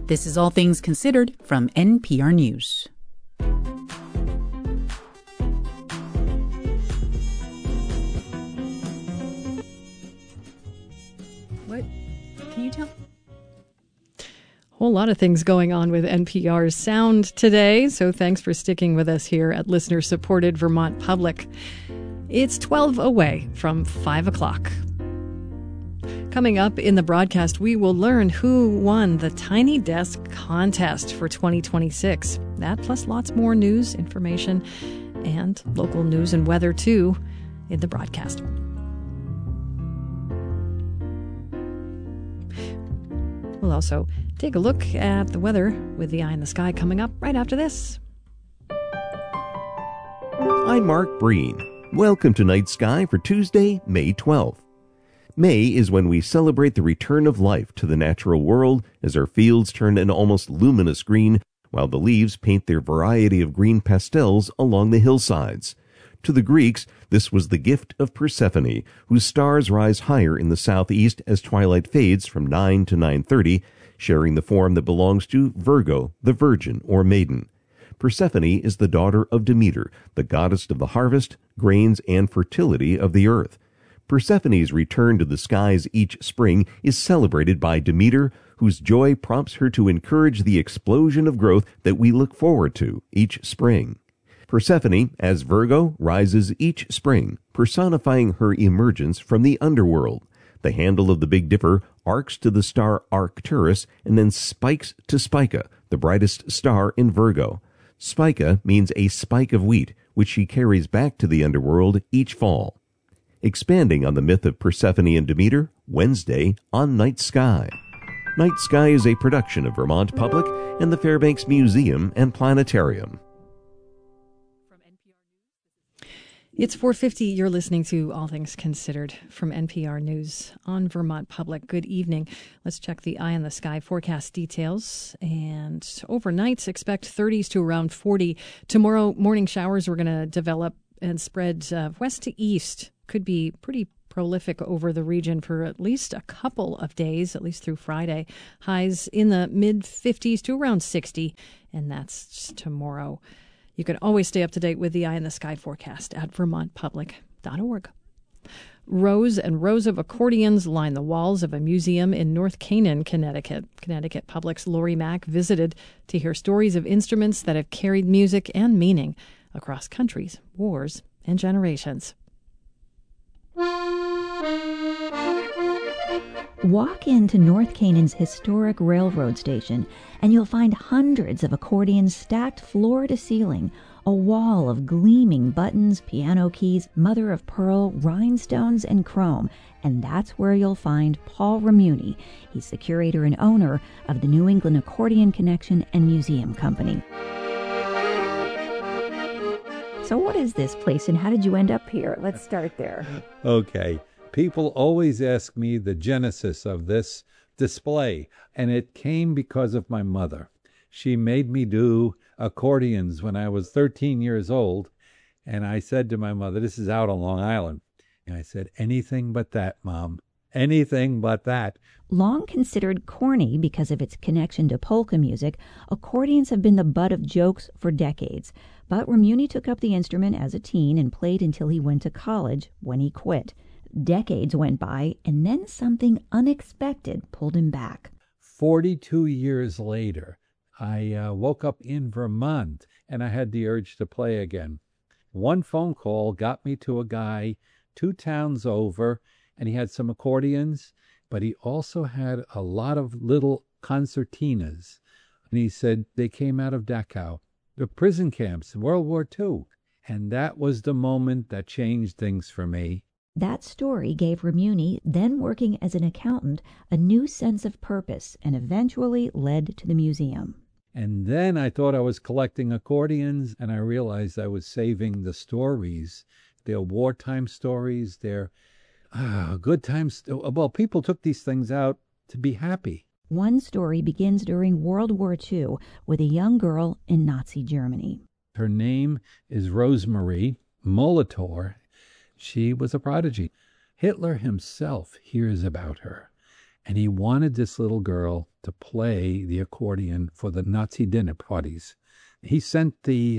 This is All Things Considered from NPR News. What? Can you tell? Whole lot of things going on with NPR's sound today, so thanks for sticking with us here at listener-supported Vermont Public. It's 12 away from 5 o'clock. Coming up in the broadcast, we will learn who won the Tiny Desk contest for 2026. That plus lots more news, information, and local news and weather, too, in the broadcast. We'll also take a look at the weather with the Eye in the Sky coming up right after this. I'm Mark Breen. Welcome to Night Sky for Tuesday, May 12th. May is when we celebrate the return of life to the natural world as our fields turn an almost luminous green, while the leaves paint their variety of green pastels along the hillsides. To the Greeks, this was the gift of Persephone, whose stars rise higher in the southeast as twilight fades from 9 to 9:30, sharing the form that belongs to Virgo, the virgin or maiden. Persephone is the daughter of Demeter, the goddess of the harvest, grains, and fertility of the earth. Persephone's return to the skies each spring is celebrated by Demeter, whose joy prompts her to encourage the explosion of growth that we look forward to each spring. Persephone, as Virgo, rises each spring, personifying her emergence from the underworld. The handle of the Big Dipper arcs to the star Arcturus and then spikes to Spica, the brightest star in Virgo. Spica means a spike of wheat, which she carries back to the underworld each fall. Expanding on the myth of Persephone and Demeter, Wednesday on Night Sky. Night Sky is a production of Vermont Public and the Fairbanks Museum and Planetarium. It's 4:50. You're listening to All Things Considered from NPR News on Vermont Public. Good evening. Let's check the Eye in the Sky forecast details. And overnight, expect 30s to around 40. Tomorrow, morning showers are going to develop and spread west to east. Could be pretty prolific over the region for at least a couple of days, at least through Friday. Highs in the mid-50s to around 60, and that's tomorrow. You can always stay up to date with the Eye in the Sky forecast at vermontpublic.org. Rows and rows of accordions line the walls of a museum in North Canaan, Connecticut. Connecticut Public's Lori Mack visited to hear stories of instruments that have carried music and meaning across countries, wars, and generations. Walk into North Canaan's historic railroad station, and you'll find hundreds of accordions stacked floor to ceiling, a wall of gleaming buttons, piano keys, mother of pearl, rhinestones, and chrome. And that's where you'll find Paul Ramuni. He's the curator and owner of the New England Accordion Connection and Museum Company. So what is this place, and how did you end up here? Let's start there. Okay. People always ask me the genesis of this display, and it came because of my mother. She made me do accordions when I was 13 years old, and I said to my mother, this is out on Long Island, and I said, anything but that, Mom, anything but that. Long considered corny because of its connection to polka music, accordions have been the butt of jokes for decades. But Ramuni took up the instrument as a teen and played until he went to college, when he quit. Decades went by, and then something unexpected pulled him back. 42 years later, I woke up in Vermont, and I had the urge to play again. One phone call got me to a guy 2 towns over, and he had some accordions, but he also had a lot of little concertinas. And he said they came out of Dachau, the prison camps in World War II. And that was the moment that changed things for me. That story gave Ramuni, then working as an accountant, a new sense of purpose and eventually led to the museum. And then I thought I was collecting accordions, and I realized I was saving the stories. They're wartime stories. They're good times. Well, people took these things out to be happy. One story begins during World War II with a young girl in Nazi Germany. Her name is Rosemarie Molitor. She was a prodigy. Hitler himself hears about her, And he wanted this little girl to play the accordion for the Nazi dinner parties. He sent the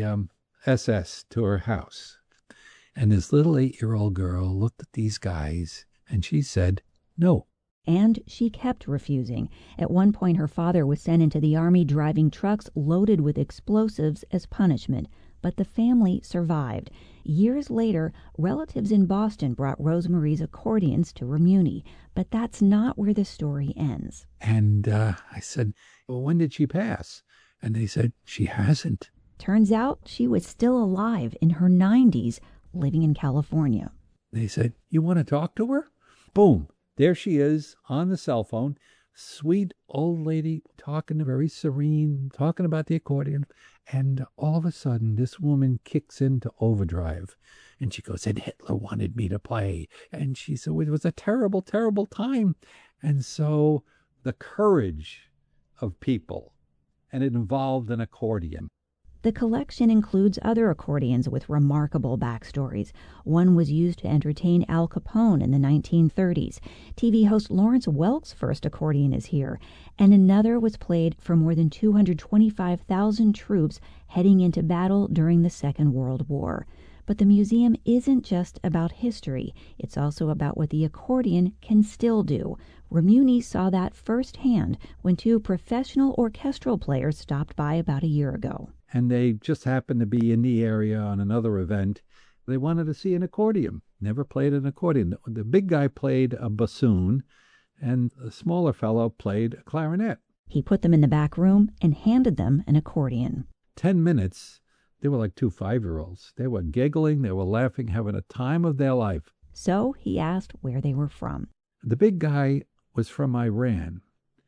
SS to her house. And this little 8-year-old girl looked at these guys, and she said, no. And she kept refusing. At one point, her father was sent into the army driving trucks loaded with explosives as punishment. But the family survived. Years later, relatives in Boston brought Rosemarie's accordions to Remuni. But that's not where the story ends. And I said, well, when did she pass? And they said, she hasn't. Turns out she was still alive in her 90s, living in California. They said, you want to talk to her? Boom. There she is on the cell phone. Sweet old lady, talking very serene, talking about the accordion. And all of a sudden, this woman kicks into overdrive. And she goes, and Hitler wanted me to play. And she said, it was a terrible, terrible time. And so the courage of people, and it involved an accordion. The collection includes other accordions with remarkable backstories. One was used to entertain Al Capone in the 1930s. TV host Lawrence Welk's first accordion is here. And another was played for more than 225,000 troops heading into battle during the Second World War. But the museum isn't just about history. It's also about what the accordion can still do. Remuni saw that firsthand when 2 professional orchestral players stopped by about a year ago. And they just happened to be in the area on another event. They wanted to see an accordion. Never played an accordion. The big guy played a bassoon, and the smaller fellow played a clarinet. He put them in the back room and handed them an accordion. 10 minutes, they were like 2 5-year-olds. They were giggling, they were laughing, having a time of their life. So he asked where they were from. The big guy was from Iran,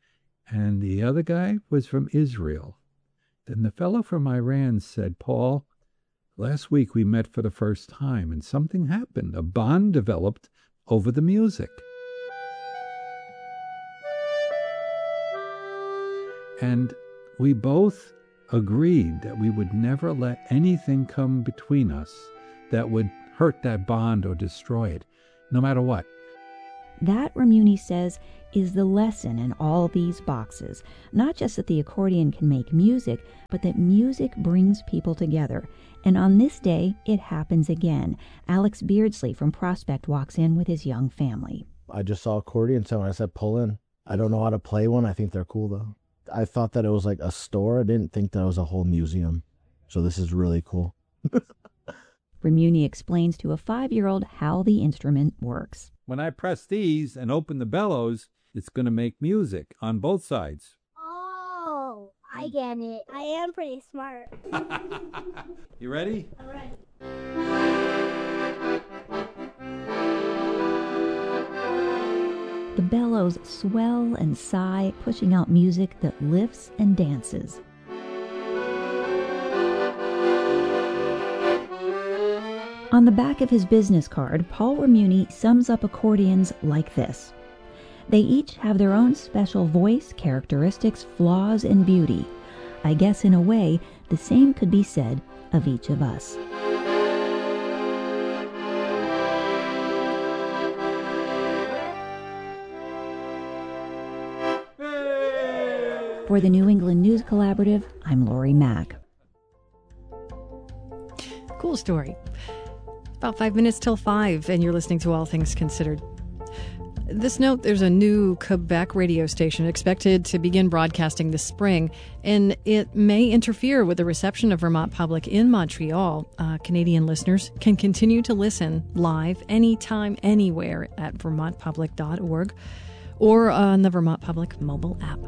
and the other guy was from Israel. Then the fellow from Iran said, Paul, last week we met for the first time, and something happened. A bond developed over the music. And we both agreed that we would never let anything come between us that would hurt that bond or destroy it, no matter what. That, Remuni says, is the lesson in all these boxes. Not just that the accordion can make music, but that music brings people together. And on this day, it happens again. Alex Beardsley from Prospect walks in with his young family. I just saw accordion, so when I said pull in. I don't know how to play one. I think they're cool, though. I thought that it was like a store. I didn't think that it was a whole museum. So this is really cool. Remuni explains to a 5-year-old how the instrument works. When I press these and open the bellows, it's going to make music on both sides. Oh, I get it. I am pretty smart. You ready? All right. The bellows swell and sigh, pushing out music that lifts and dances. On the back of his business card, Paul Remuni sums up accordions like this. They each have their own special voice, characteristics, flaws, and beauty. I guess in a way, the same could be said of each of us. For the New England News Collaborative, I'm Lori Mack. Cool story. About 5 minutes till 5, and you're listening to All Things Considered. This note, there's a new Quebec radio station expected to begin broadcasting this spring, and it may interfere with the reception of Vermont Public in Montreal. Canadian listeners can continue to listen live anytime, anywhere at vermontpublic.org or on the Vermont Public mobile app.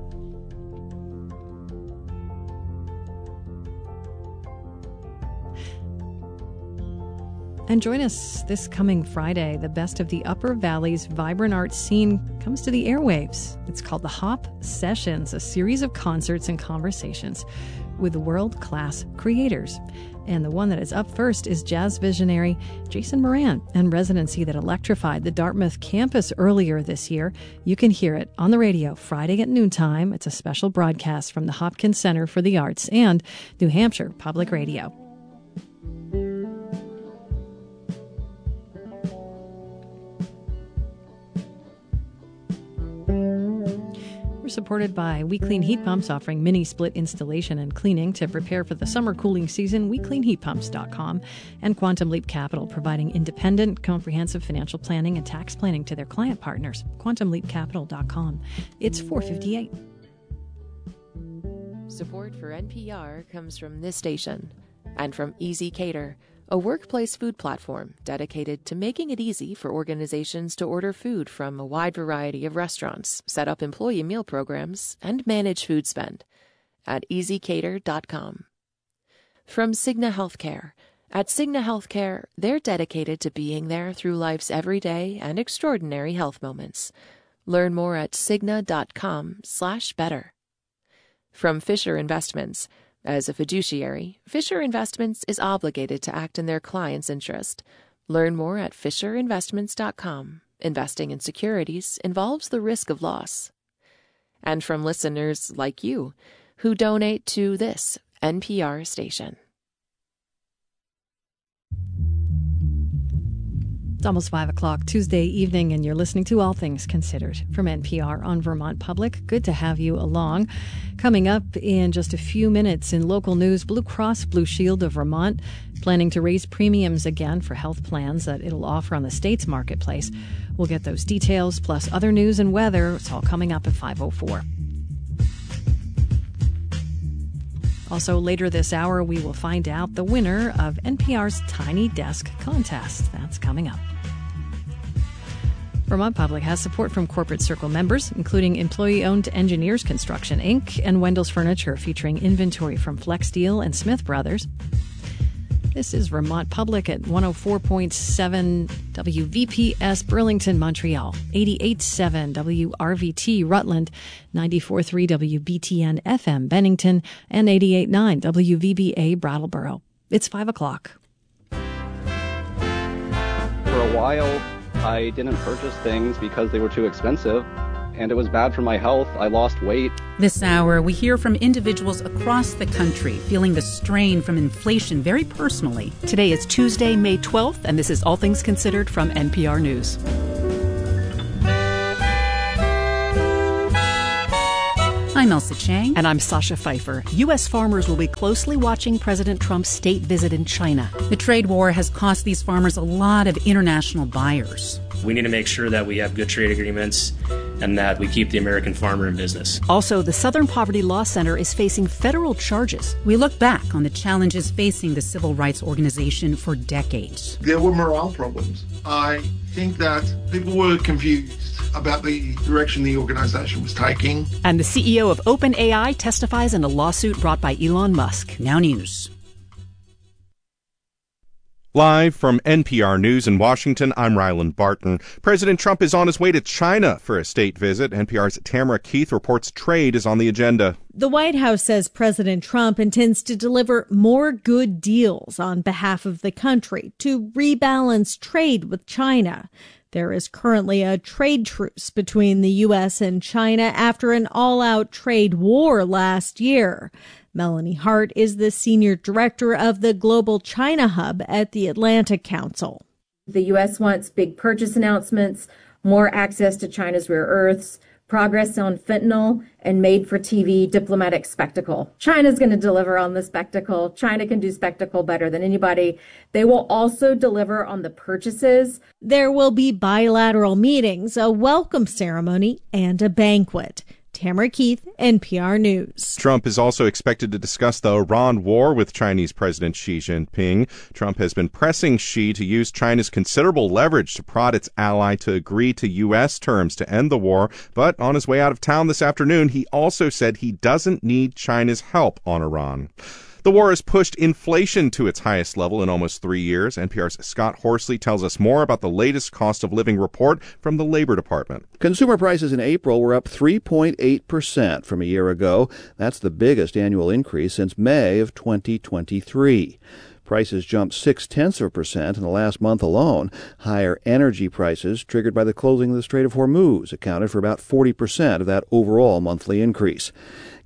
And join us this coming Friday. The best of the Upper Valley's vibrant arts scene comes to the airwaves. It's called the Hop Sessions, a series of concerts and conversations with world-class creators. And the one that is up first is jazz visionary Jason Moran and residency that electrified the Dartmouth campus earlier this year. You can hear it on the radio Friday at noontime. It's a special broadcast from the Hopkins Center for the Arts and New Hampshire Public Radio. supported by We Clean Heat Pumps, offering mini split installation and cleaning to prepare for the summer cooling season. WeCleanHeatPumps.com, and Quantum Leap Capital, providing independent, comprehensive financial planning and tax planning to their client partners. QuantumLeapCapital.com. It's 4:58. Support for NPR comes from this station and from Easy Cater, a workplace food platform dedicated to making it easy for organizations to order food from a wide variety of restaurants, set up employee meal programs, and manage food spend at easycater.com. From Cigna Healthcare. At Cigna Healthcare, they're dedicated to being there through life's everyday and extraordinary health moments. Learn more at cigna.com/better. From Fisher Investments. As a fiduciary, Fisher Investments is obligated to act in their client's interest. Learn more at fisherinvestments.com. Investing in securities involves the risk of loss. And from listeners like you, who donate to this NPR station. It's almost 5 o'clock Tuesday evening, and you're listening to All Things Considered from NPR on Vermont Public. Good to have you along. Coming up in just a few minutes in local news, Blue Cross Blue Shield of Vermont planning to raise premiums again for health plans that it'll offer on the state's marketplace. We'll get those details, plus other news and weather. It's all coming up at 5:04. Also, later this hour, we will find out the winner of NPR's Tiny Desk contest. That's coming up. Vermont Public has support from Corporate Circle members, including employee-owned Engineers Construction, Inc. and Wendell's Furniture, featuring inventory from Flexsteel and Smith Brothers. This is Vermont Public at 104.7 WVPS Burlington, Montreal, 88.7 WRVT Rutland, 94.3 WBTN FM Bennington, and 88.9 WVBA Brattleboro. It's 5 o'clock. For a while, I didn't purchase things because they were too expensive, and it was bad for my health. I lost weight. This hour, we hear from individuals across the country feeling the strain from inflation very personally. Today is Tuesday, May 12th, and this is All Things Considered from NPR News. I'm Elsa Chang. And I'm Sasha Pfeiffer. U.S. farmers will be closely watching President Trump's state visit in China. The trade war has cost these farmers a lot of international buyers. We need to make sure that we have good trade agreements and that we keep the American farmer in business. Also, the Southern Poverty Law Center is facing federal charges. We look back on the challenges facing the civil rights organization for decades. There were morale problems. I think that people were confused about the direction the organization was taking. And the CEO of OpenAI testifies in a lawsuit brought by Elon Musk. Now news. Live from NPR News in Washington, I'm Ryland Barton. President Trump is on his way to China for a state visit. NPR's Tamara Keith reports trade is on the agenda. The White House says President Trump intends to deliver more good deals on behalf of the country to rebalance trade with China. There is currently a trade truce between the U.S. and China after an all-out trade war last year. Melanie Hart is the senior director of the Global China Hub at the Atlantic Council. The U.S. wants big purchase announcements, more access to China's rare earths, progress on fentanyl, and made-for-TV diplomatic spectacle. China's going to deliver on the spectacle. China can do spectacle better than anybody. They will also deliver on the purchases. There will be bilateral meetings, a welcome ceremony, and a banquet. Tamara Keith, NPR News. Trump is also expected to discuss the Iran war with Chinese President Xi Jinping. Trump has been pressing Xi to use China's considerable leverage to prod its ally to agree to U.S. terms to end the war. But on his way out of town this afternoon, he also said he doesn't need China's help on Iran. The war has pushed inflation to its highest level in almost 3 years. NPR's Scott Horsley tells us more about the latest cost of living report from the Labor Department. Consumer prices in April were up 3.8% from a year ago. That's the biggest annual increase since May of 2023. Prices jumped 0.6% in the last month alone. Higher energy prices, triggered by the closing of the Strait of Hormuz, accounted for about 40% of that overall monthly increase.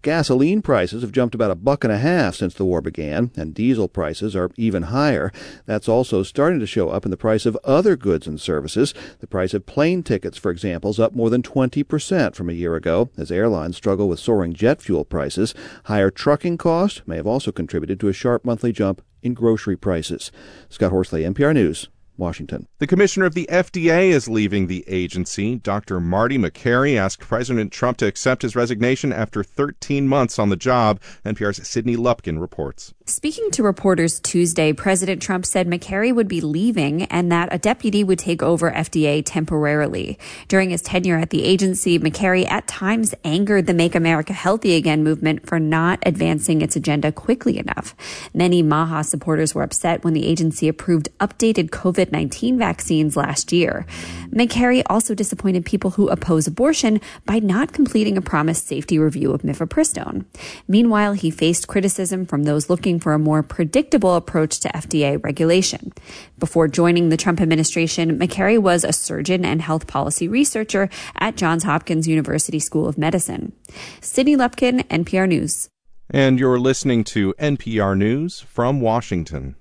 Gasoline prices have jumped about $1.50 since the war began, and diesel prices are even higher. That's also starting to show up in the price of other goods and services. The price of plane tickets, for example, is up more than 20% from a year ago as airlines struggle with soaring jet fuel prices. Higher trucking costs may have also contributed to a sharp monthly jump in grocery prices. Scott Horsley, NPR News, Washington. The commissioner of the FDA is leaving the agency. Dr. Marty Makary asked President Trump to accept his resignation after 13 months on the job. NPR's Sydney Lupkin reports. Speaking to reporters Tuesday, President Trump said Makary would be leaving and that a deputy would take over FDA temporarily. During his tenure at the agency, Makary at times angered the Make America Healthy Again movement for not advancing its agenda quickly enough. Many MAHA supporters were upset when the agency approved updated COVID-19 vaccines last year. Makary also disappointed people who oppose abortion by not completing a promised safety review of mifepristone. Meanwhile, he faced criticism from those looking for a more predictable approach to FDA regulation. Before joining the Trump administration, Makary was a surgeon and health policy researcher at Johns Hopkins University School of Medicine. Sydney Lupkin, NPR News. And you're listening to NPR News from Washington.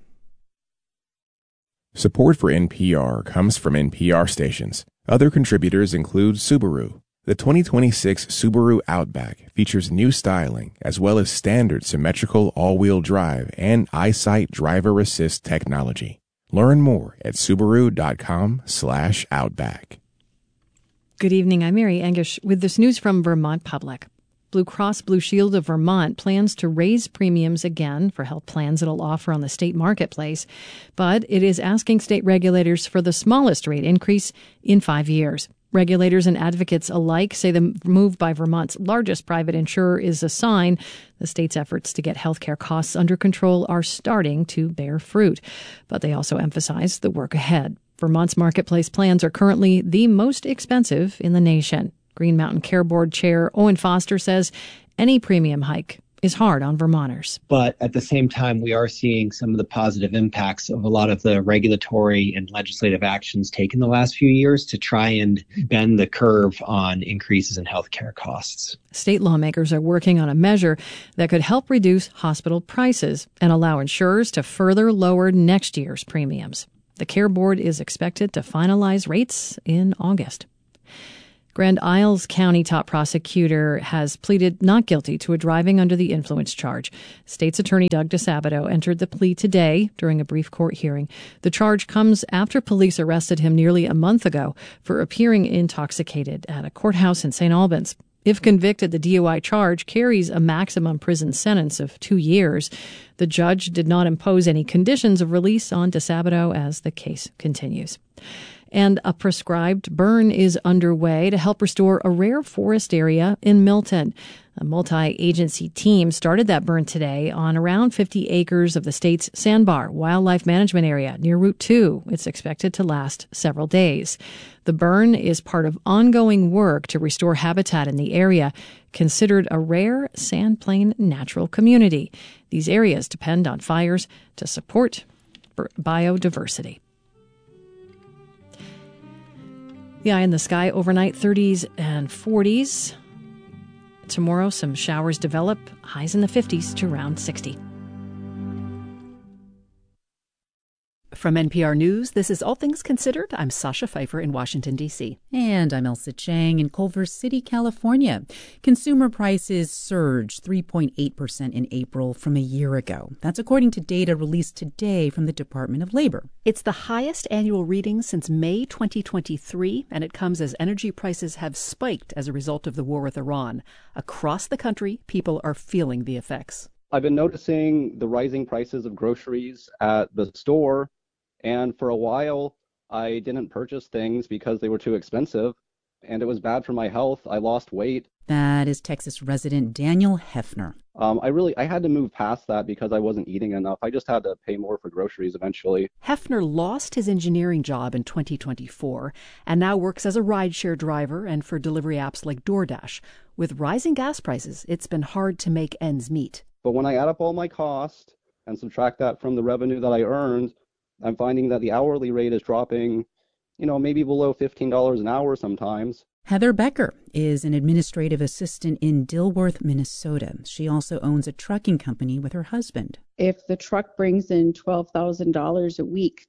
Support for NPR comes from NPR stations. Other contributors include Subaru. The 2026 Subaru Outback features new styling as well as standard symmetrical all-wheel drive and EyeSight driver assist technology. Learn more at Subaru.com/Outback. Good evening. I'm Mary Engish with this news from Vermont Public. Blue Cross Blue Shield of Vermont plans to raise premiums again for health plans it'll offer on the state marketplace, but it is asking state regulators for the smallest rate increase in 5 years. Regulators and advocates alike say the move by Vermont's largest private insurer is a sign the state's efforts to get healthcare costs under control are starting to bear fruit. But they also emphasize the work ahead. Vermont's marketplace plans are currently the most expensive in the nation. Green Mountain Care Board Chair Owen Foster says any premium hike is hard on Vermonters. But at the same time, we are seeing some of the positive impacts of a lot of the regulatory and legislative actions taken the last few years to try and bend the curve on increases in healthcare costs. State lawmakers are working on a measure that could help reduce hospital prices and allow insurers to further lower next year's premiums. The Care Board is expected to finalize rates in August. Grand Isles County top prosecutor has pleaded not guilty to a driving under the influence charge. State's attorney Doug DeSabato entered the plea today during a brief court hearing. The charge comes after police arrested him nearly a month ago for appearing intoxicated at a courthouse in St. Albans. If convicted, the DUI charge carries a maximum prison sentence of 2 years. The judge did not impose any conditions of release on DeSabato as the case continues. And a prescribed burn is underway to help restore a rare forest area in Milton. A multi-agency team started that burn today on around 50 acres of the state's Sandbar Wildlife Management Area near Route 2. It's expected to last several days. The burn is part of ongoing work to restore habitat in the area, considered a rare sandplain natural community. These areas depend on fires to support biodiversity. The eye in the sky overnight, 30s and 40s. Tomorrow, some showers develop, highs in the 50s to around 60. From NPR News, this is All Things Considered. I'm Sasha Pfeiffer in Washington, D.C. And I'm Elsa Chang in Culver City, California. Consumer prices surged 3.8% in April from a year ago. That's according to data released today from the Department of Labor. It's the highest annual reading since May 2023, and it comes as energy prices have spiked as a result of the war with Iran. Across the country, people are feeling the effects. I've been noticing the rising prices of groceries at the store. And for a while, I didn't purchase things because they were too expensive, and it was bad for my health. I lost weight. That is Texas resident Daniel Hefner. I had to move past that because I wasn't eating enough. I just had to pay more for groceries eventually. Hefner lost his engineering job in 2024 and now works as a rideshare driver and for delivery apps like DoorDash. With rising gas prices, it's been hard to make ends meet. But when I add up all my costs and subtract that from the revenue that I earned, I'm finding that the hourly rate is dropping, maybe below $15 an hour sometimes. Heather Becker is an administrative assistant in Dilworth, Minnesota. She also owns a trucking company with her husband. If the truck brings in $12,000 a week,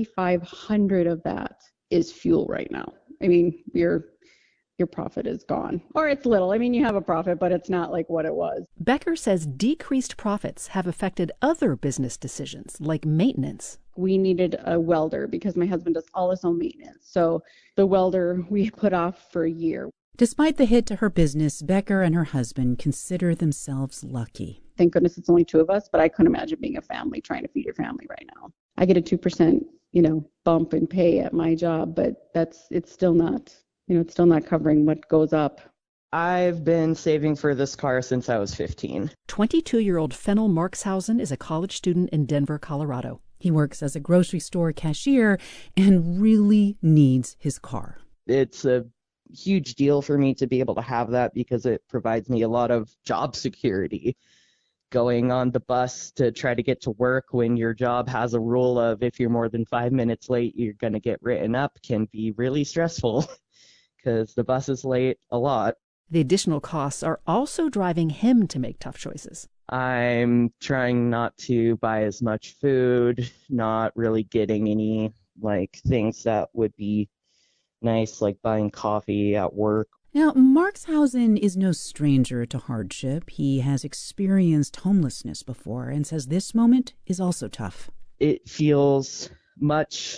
$3,500 of that is fuel right now. I mean, your profit is gone. Or it's little. I mean, you have a profit, but it's not like what it was. Becker says decreased profits have affected other business decisions, like maintenance. We needed a welder because my husband does all his own maintenance. So the welder we put off for a year. Despite the hit to her business, Becker and her husband consider themselves lucky. Thank goodness it's only two of us, but I couldn't imagine being a family trying to feed your family right now. I get a 2%, bump in pay at my job, but it's still not covering what goes up. I've been saving for this car since I was 15. 22-year-old Fennel Markshausen is a college student in Denver, Colorado. He works as a grocery store cashier and really needs his car. It's a huge deal for me to be able to have that because it provides me a lot of job security. Going on the bus to try to get to work when your job has a rule of if you're more than 5 minutes late, you're going to get written up can be really stressful because the bus is late a lot. The additional costs are also driving him to make tough choices. I'm trying not to buy as much food, not really getting any things that would be nice, like buying coffee at work. Now, Markshausen is no stranger to hardship. He has experienced homelessness before and says this moment is also tough. It feels much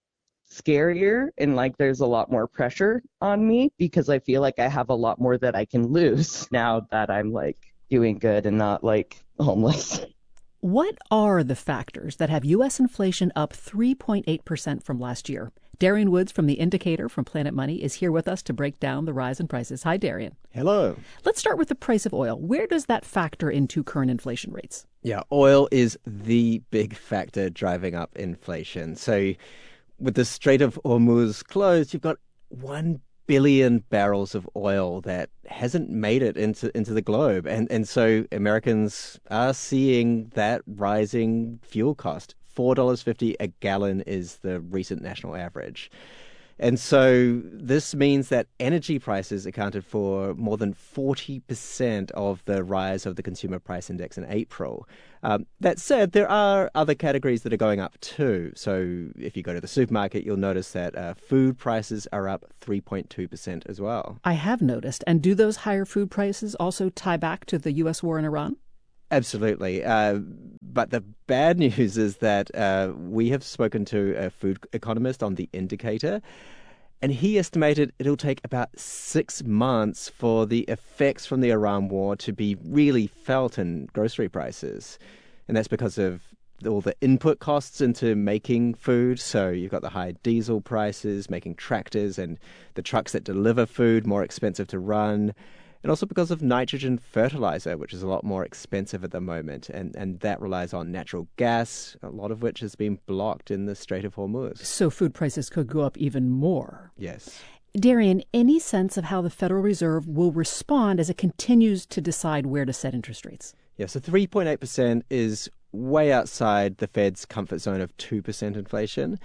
scarier and like there's a lot more pressure on me because I feel like I have a lot more that I can lose now that I'm doing good and not homeless. What are the factors that have U.S. inflation up 3.8% from last year? Darian Woods from The Indicator from Planet Money is here with us to break down the rise in prices. Hi, Darian. Hello. Let's start with the price of oil. Where does that factor into current inflation rates? Yeah, oil is the big factor driving up inflation. So with the Strait of Hormuz closed, you've got 1 billion barrels of oil that hasn't made it into the globe. And so Americans are seeing that rising fuel cost. $4.50 a gallon is the recent national average. And so this means that energy prices accounted for more than 40% of the rise of the consumer price index in April. That said, there are other categories that are going up too. So if you go to the supermarket, you'll notice that food prices are up 3.2% as well. I have noticed. And do those higher food prices also tie back to the U.S. war in Iran? Absolutely. But the bad news is that we have spoken to a food economist on The Indicator, and he estimated it'll take about 6 months for the effects from the Iran war to be really felt in grocery prices. And that's because of all the input costs into making food. So you've got the high diesel prices, making tractors and the trucks that deliver food more expensive to run. And also because of nitrogen fertilizer, which is a lot more expensive at the moment. And that relies on natural gas, a lot of which has been blocked in the Strait of Hormuz. So food prices could go up even more. Yes. Darian, any sense of how the Federal Reserve will respond as it continues to decide where to set interest rates? Yeah, so 3.8% is way outside the Fed's comfort zone of 2% inflation.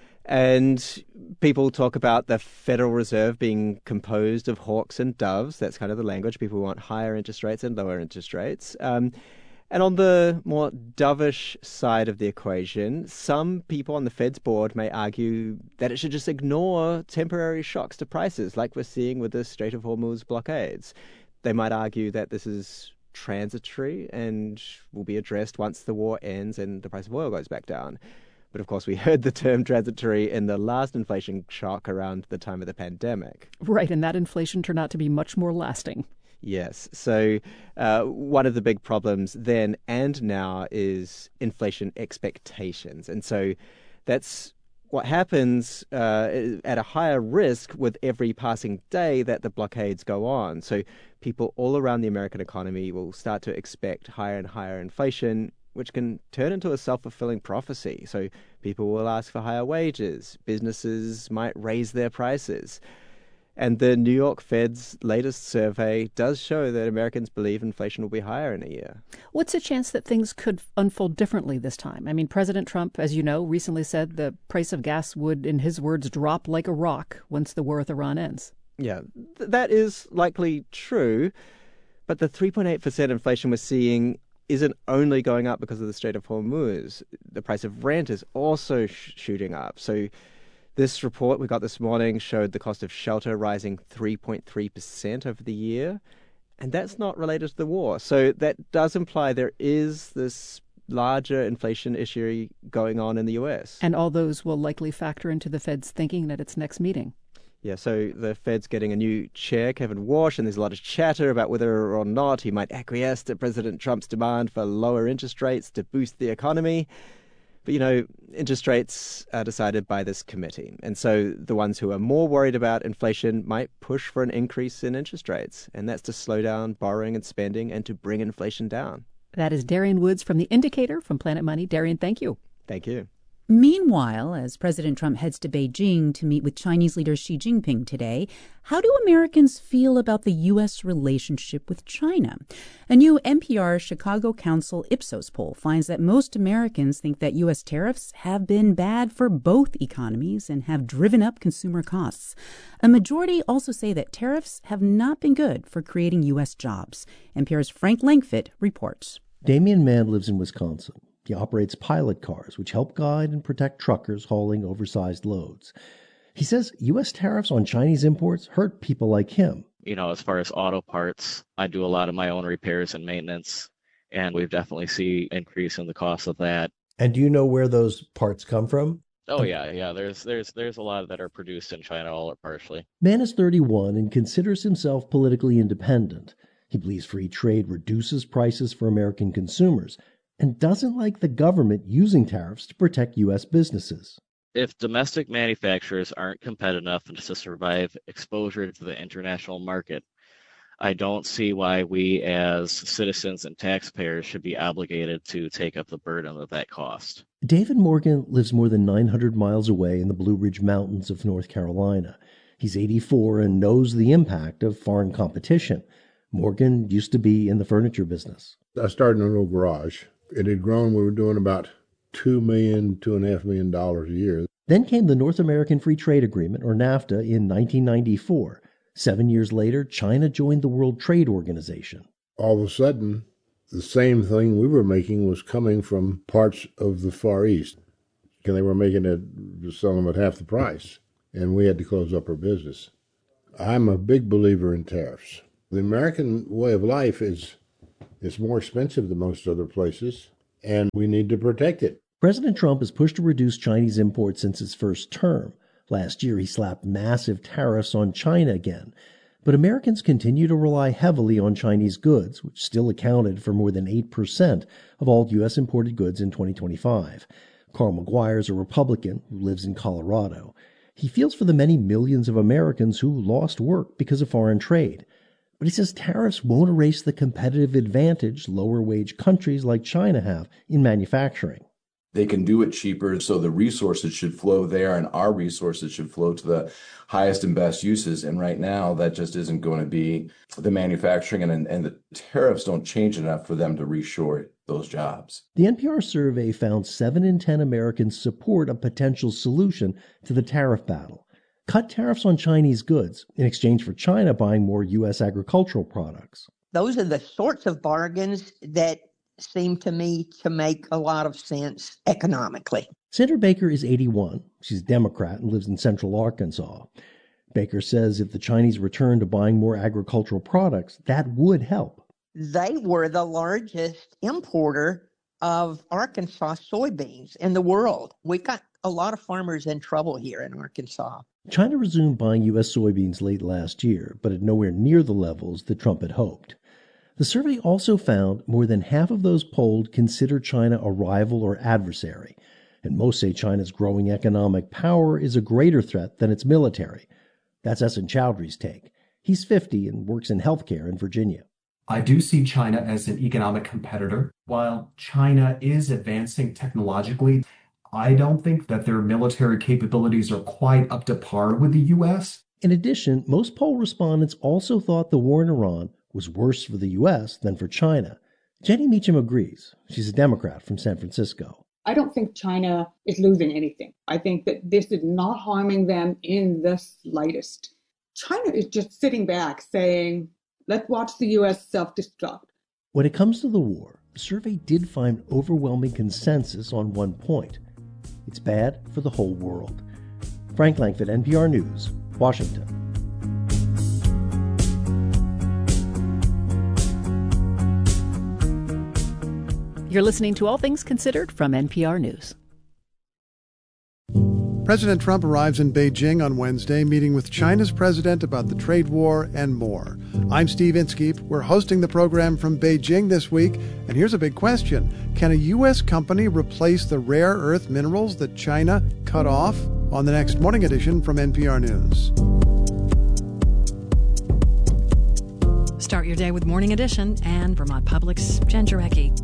And people talk about the Federal Reserve being composed of hawks and doves. That's kind of the language. People want higher interest rates and lower interest rates. And on the more dovish side of the equation, some people on the Fed's board may argue that it should just ignore temporary shocks to prices like we're seeing with the Strait of Hormuz blockades. They might argue that this is transitory and will be addressed once the war ends and the price of oil goes back down. But of course, we heard the term transitory in the last inflation shock around the time of the pandemic. Right, and that inflation turned out to be much more lasting. Yes. So one of the big problems then and now is inflation expectations. And so that's what happens at a higher risk with every passing day that the blockades go on. So people all around the American economy will start to expect higher and higher inflation, which can turn into a self-fulfilling prophecy. So people will ask for higher wages. Businesses might raise their prices. And the New York Fed's latest survey does show that Americans believe inflation will be higher in a year. What's the chance that things could unfold differently this time? I mean, President Trump, as you know, recently said the price of gas would, in his words, drop like a rock once the war with Iran ends. Yeah, that is likely true. But the 3.8% inflation we're seeing isn't only going up because of the Strait of Hormuz. The price of rent is also shooting up. So this report we got this morning showed the cost of shelter rising 3.3% over the year. And that's not related to the war. So that does imply there is this larger inflation issue going on in the U.S. And all those will likely factor into the Fed's thinking at its next meeting. Yeah, so the Fed's getting a new chair, Kevin Warsh, and there's a lot of chatter about whether or not he might acquiesce to President Trump's demand for lower interest rates to boost the economy. But, interest rates are decided by this committee. And so the ones who are more worried about inflation might push for an increase in interest rates. And that's to slow down borrowing and spending and to bring inflation down. That is Darian Woods from The Indicator from Planet Money. Darian, thank you. Thank you. Meanwhile, as President Trump heads to Beijing to meet with Chinese leader Xi Jinping today, how do Americans feel about the U.S. relationship with China? A new NPR Chicago Council Ipsos poll finds that most Americans think that U.S. tariffs have been bad for both economies and have driven up consumer costs. A majority also say that tariffs have not been good for creating U.S. jobs. NPR's Frank Langfitt reports. Damian Mann lives in Wisconsin. He operates pilot cars, which help guide and protect truckers hauling oversized loads. He says U.S. tariffs on Chinese imports hurt people like him. As far as auto parts, I do a lot of my own repairs and maintenance, and we've definitely seen an increase in the cost of that. And do you know where those parts come from? Oh, yeah. There's a lot that are produced in China, all or partially. Mann is 31 and considers himself politically independent. He believes free trade reduces prices for American consumers, and doesn't like the government using tariffs to protect U.S. businesses. If domestic manufacturers aren't competitive enough to survive exposure to the international market, I don't see why we as citizens and taxpayers should be obligated to take up the burden of that cost. David Morgan lives more than 900 miles away in the Blue Ridge Mountains of North Carolina. He's 84 and knows the impact of foreign competition. Morgan used to be in the furniture business. I started in a little garage. It had grown. We were doing about $2 million, $2.5 million a year. Then came the North American Free Trade Agreement, or NAFTA, in 1994. 7 years later, China joined the World Trade Organization. All of a sudden, the same thing we were making was coming from parts of the Far East. And they were making it, selling them at half the price. And we had to close up our business. I'm a big believer in tariffs. The American way of life is more expensive than most other places, and we need to protect it. President Trump has pushed to reduce Chinese imports since his first term. Last year, he slapped massive tariffs on China again. But Americans continue to rely heavily on Chinese goods, which still accounted for more than 8% of all U.S. imported goods in 2025. Carl McGuire is a Republican who lives in Colorado. He feels for the many millions of Americans who lost work because of foreign trade. But he says tariffs won't erase the competitive advantage lower-wage countries like China have in manufacturing. They can do it cheaper, so the resources should flow there, and our resources should flow to the highest and best uses. And right now, that just isn't going to be the manufacturing, and the tariffs don't change enough for them to reshore those jobs. The NPR survey found 7 in 10 Americans support a potential solution to the tariff battle. Cut tariffs on Chinese goods in exchange for China buying more U.S. agricultural products. Those are the sorts of bargains that seem to me to make a lot of sense economically. Sandra Baker is 81. She's a Democrat and lives in central Arkansas. Baker says if the Chinese return to buying more agricultural products, that would help. They were the largest importer of Arkansas soybeans in the world. We got a lot of farmers in trouble here in Arkansas. China resumed buying U.S. soybeans late last year, but at nowhere near the levels that Trump had hoped. The survey also found more than half of those polled consider China a rival or adversary, and most say China's growing economic power is a greater threat than its military. That's Essen Chowdhury's take. He's 50 and works in healthcare in Virginia. I do see China as an economic competitor. While China is advancing technologically, I don't think that their military capabilities are quite up to par with the U.S. In addition, most poll respondents also thought the war in Iran was worse for the U.S. than for China. Jenny Meacham agrees. She's a Democrat from San Francisco. I don't think China is losing anything. I think that this is not harming them in the slightest. China is just sitting back saying, let's watch the U.S. self-destruct. When it comes to the war, the survey did find overwhelming consensus on one point. It's bad for the whole world. Frank Langford, NPR News, Washington. You're listening to All Things Considered from NPR News. President Trump arrives in Beijing on Wednesday, meeting with China's president about the trade war and more. I'm Steve Inskeep. We're hosting the program from Beijing this week, and here's a big question. Can a U.S. company replace the rare earth minerals that China cut off? On the next Morning Edition from NPR News. Start your day with Morning Edition and Vermont Public's Jen Jarecki.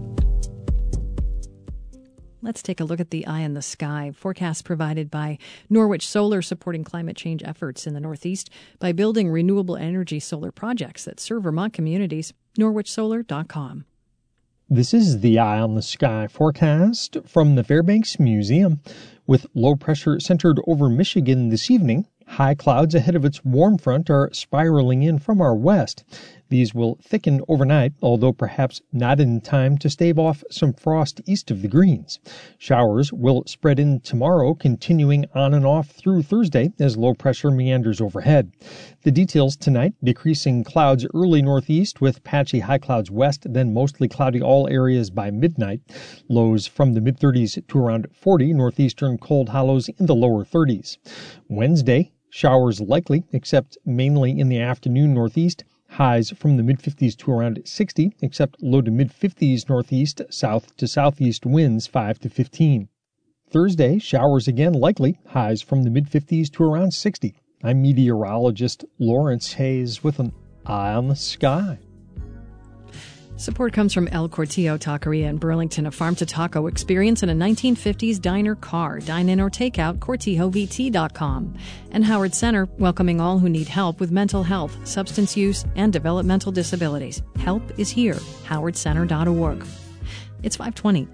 Let's take a look at the eye in the sky. Forecast provided by Norwich Solar, supporting climate change efforts in the Northeast by building renewable energy solar projects that serve Vermont communities. NorwichSolar.com. This is the Eye on the Sky forecast from the Fairbanks Museum. With low pressure centered over Michigan this evening, high clouds ahead of its warm front are spiraling in from our west. These will thicken overnight, although perhaps not in time to stave off some frost east of the Greens. Showers will spread in tomorrow, continuing on and off through Thursday as low pressure meanders overhead. The details tonight: decreasing clouds early northeast with patchy high clouds west, then mostly cloudy all areas by midnight. Lows from the mid-30s to around 40, northeastern cold hollows in the lower 30s. Wednesday, showers likely, except mainly in the afternoon northeast. Highs from the mid-50s to around 60, except low to mid-50s northeast, south to southeast winds 5 to 15. Thursday, showers again likely, highs from the mid-50s to around 60. I'm meteorologist Lawrence Hayes with an Eye on the Sky. Support comes from El Cortillo Taqueria in Burlington, a farm-to-taco experience in a 1950s diner car. Dine in or take out, CortilloVT.com. And Howard Center, welcoming all who need help with mental health, substance use, and developmental disabilities. Help is here, howardcenter.org. It's 5:20.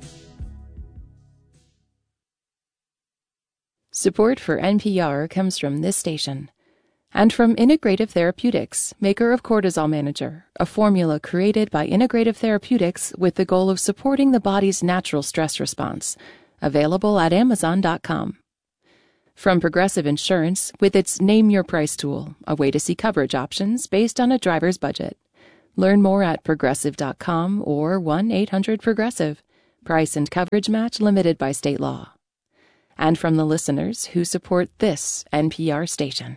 Support for NPR comes from this station. And from Integrative Therapeutics, maker of Cortisol Manager, a formula created by Integrative Therapeutics with the goal of supporting the body's natural stress response. Available at Amazon.com. From Progressive Insurance, with its Name Your Price tool, a way to see coverage options based on a driver's budget. Learn more at Progressive.com or 1-800-PROGRESSIVE. Price and coverage match limited by state law. And from the listeners who support this NPR station.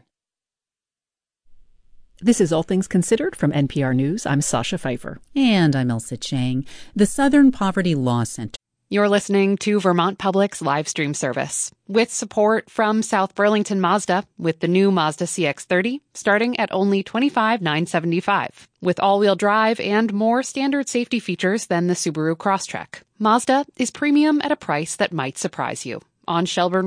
This is All Things Considered from NPR News. I'm Sasha Pfeiffer. And I'm Elsa Chang. The Southern Poverty Law Center. You're listening to Vermont Public's live stream service with support from South Burlington Mazda with the new Mazda CX-30 starting at only $25,975 with all-wheel drive and more standard safety features than the Subaru Crosstrek. Mazda is premium at a price that might surprise you. On Shelburne